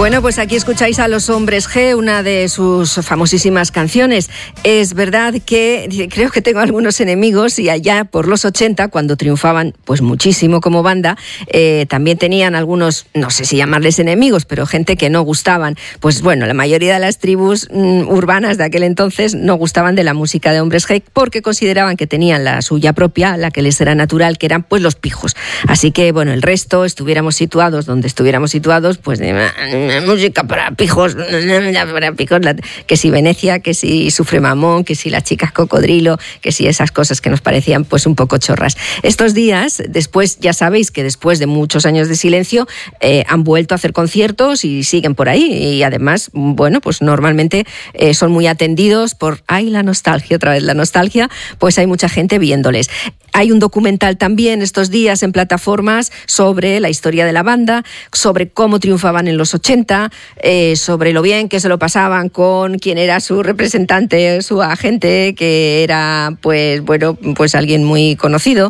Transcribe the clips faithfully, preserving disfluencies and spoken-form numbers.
Bueno, pues aquí escucháis a Los Hombres G, una de sus famosísimas canciones. Es verdad que creo que tengo algunos enemigos y allá por los ochenta, cuando triunfaban pues muchísimo como banda, eh, también tenían algunos, no sé si llamarles enemigos, pero gente que no gustaban. Pues bueno, la mayoría de las tribus mm, urbanas de aquel entonces no gustaban de la música de Hombres G porque consideraban que tenían la suya propia, la que les era natural, que eran pues los pijos. Así que bueno, el resto, estuviéramos situados donde estuviéramos situados, pues de música para pijos, para pijos, que si Venecia, que si Sufre Mamón, que si las chicas cocodrilo, que si esas cosas que nos parecían pues un poco chorras. Estos días, después, ya sabéis que después de muchos años de silencio, eh, han vuelto a hacer conciertos y siguen por ahí. Y además, bueno, pues normalmente eh, son muy atendidos por, ay, la nostalgia, otra vez la nostalgia, pues hay mucha gente viéndoles. Hay un documental también estos días en plataformas sobre la historia de la banda, sobre cómo triunfaban en los ochenta, eh, sobre lo bien que se lo pasaban con quien era su representante, su agente, que era pues bueno, pues alguien muy conocido,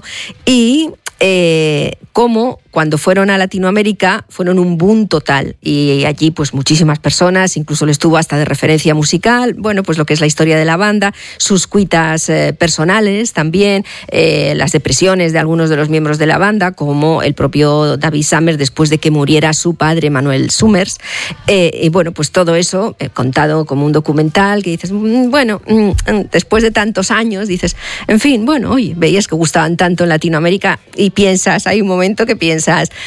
y eh, cómo cuando fueron a Latinoamérica fueron un boom total y allí pues muchísimas personas, incluso les tuvo hasta de referencia musical, bueno, pues lo que es la historia de la banda, sus cuitas eh, personales también, eh, las depresiones de algunos de los miembros de la banda, como el propio David Summers después de que muriera su padre Manuel Summers, eh, y bueno, pues todo eso eh, contado como un documental que dices, mmm, bueno, mmm, después de tantos años dices, en fin, bueno, oye, veías que gustaban tanto en Latinoamérica y piensas, hay un momento que piensas,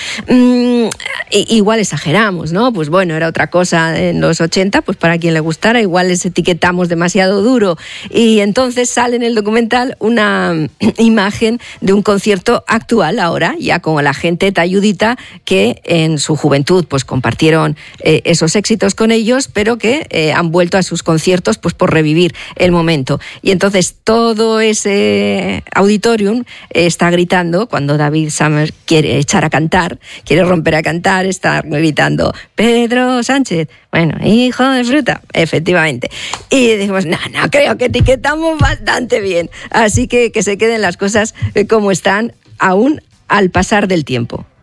Mmm, igual exageramos, ¿no? Pues bueno, era otra cosa en los ochenta, pues para quien le gustara, igual les etiquetamos demasiado duro. Y entonces sale en el documental una imagen de un concierto actual ahora, ya con la gente talludita que en su juventud pues compartieron eh, esos éxitos con ellos, pero que eh, han vuelto a sus conciertos pues por revivir el momento. Y entonces todo ese auditorium eh, está gritando cuando David Summers quiere echar a cantar, quiere romper a cantar, está gritando Pedro Sánchez, bueno, hijo de fruta, efectivamente. Y decimos, no, no, creo que etiquetamos bastante bien. Así que que se queden las cosas como están, aún al pasar del tiempo.